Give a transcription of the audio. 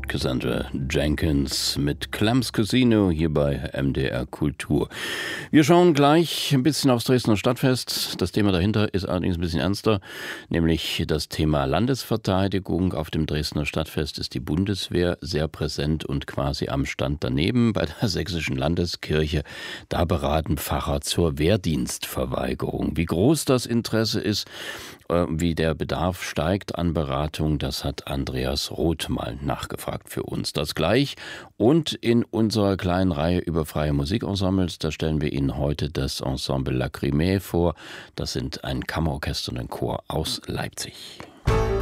Cassandra Jenkins mit Clams Casino hier bei MDR Kultur. Wir schauen gleich ein bisschen aufs Dresdner Stadtfest. Das Thema dahinter ist allerdings ein bisschen ernster, nämlich das Thema Landesverteidigung. Auf dem Dresdner Stadtfest ist die Bundeswehr sehr präsent und quasi am Stand daneben. Bei der Sächsischen Landeskirche, da beraten Pfarrer zur Wehrdienstverweigerung. Wie groß das Interesse ist, wie der Bedarf steigt an Beratung, das hat Andreas Roth mal nachgefragt für uns. Das gleich und in unserer kleinen Reihe über freie Musikensembles, da stellen wir Ihnen heute das Ensemble Lacrimée vor. Das sind ein Kammerorchester und ein Chor aus Leipzig.